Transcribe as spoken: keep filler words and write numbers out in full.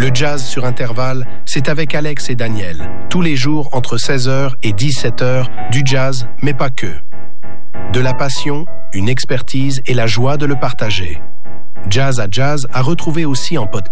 Le jazz sur intervalle, c'est avec Alex et Daniel. Tous les jours entre seize heures et dix-sept heures, du jazz, mais pas que. De la passion, une expertise et la joie de le partager. Jazz à Jazz à retrouver aussi en podcast.